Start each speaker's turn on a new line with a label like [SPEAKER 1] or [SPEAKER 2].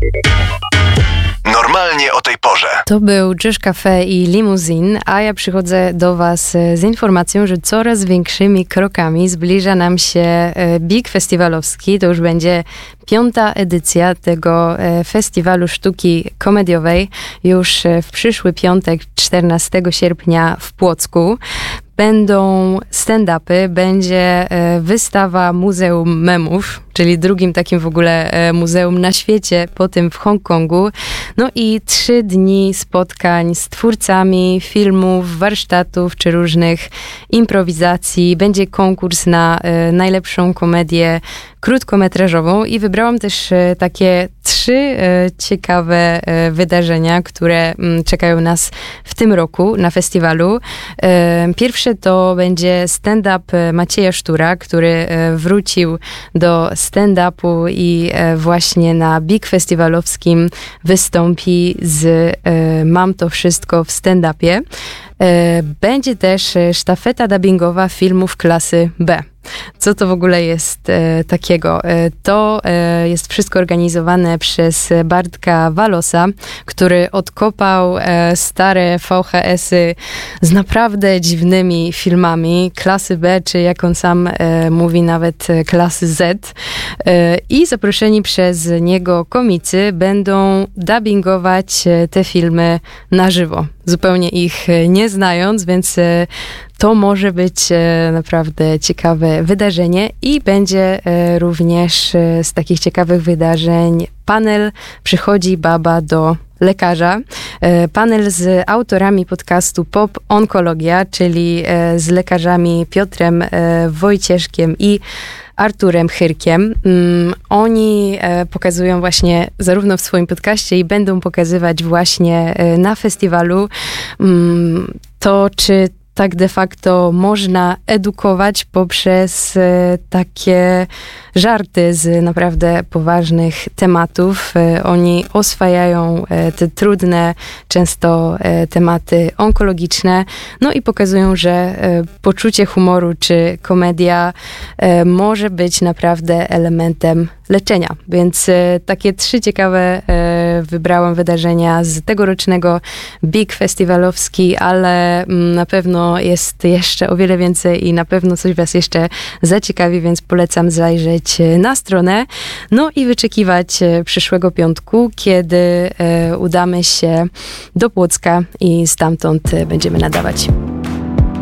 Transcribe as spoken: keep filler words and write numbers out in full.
[SPEAKER 1] Normalnie o tej porze.
[SPEAKER 2] To był Josh Cafe i Limousin, a ja przychodzę do Was z informacją, że coraz większymi krokami zbliża nam się Big Festiwalowski. To już będzie piąta edycja tego festiwalu sztuki komediowej. Już w przyszły piątek, czternastego sierpnia w Płocku. Będą stand-upy, będzie wystawa Muzeum Memów, czyli drugim takim w ogóle muzeum na świecie, po tym w Hongkongu. No i trzy dni spotkań z twórcami filmów, warsztatów czy różnych improwizacji. Będzie konkurs na najlepszą komedię krótkometrażową i wybrałam też takie trzy ciekawe wydarzenia, które czekają nas w tym roku na festiwalu. Pierwsze to będzie stand-up Macieja Sztura, który wrócił do stand-upu i właśnie na Big Festiwalowskim wystąpi z Mam to wszystko w stand-upie. Będzie też sztafeta dubbingowa filmów klasy B. Co to w ogóle jest e, takiego? E, to e, jest wszystko organizowane przez Bartka Walosa, który odkopał e, stare V H S-y z naprawdę dziwnymi filmami klasy B, czy jak on sam e, mówi, nawet e, klasy Z. E, I zaproszeni przez niego komicy będą dubbingować e, te filmy na żywo, zupełnie ich e, nie znając, więc e, to może być e, naprawdę ciekawe wydarzenie i będzie e, również e, z takich ciekawych wydarzeń panel Przychodzi baba do lekarza. E, panel z autorami podcastu Pop Onkologia, czyli e, z lekarzami Piotrem e, Wojcieszkiem i Arturem Chyrkiem. Um, oni e, pokazują właśnie zarówno w swoim podcaście i będą pokazywać właśnie e, na festiwalu um, to, czy tak de facto można edukować poprzez e, takie żarty z naprawdę poważnych tematów. E, oni oswajają e, te trudne, często e, tematy onkologiczne, no i pokazują, że e, poczucie humoru czy komedia e, może być naprawdę elementem leczenia. Więc e, takie trzy ciekawe e, wybrałam wydarzenia z tegorocznego Big Festiwalowski, ale m, na pewno jest jeszcze o wiele więcej i na pewno coś Was jeszcze zaciekawi, więc polecam zajrzeć na stronę. No i wyczekiwać przyszłego piątku, kiedy e, udamy się do Płocka i stamtąd będziemy nadawać.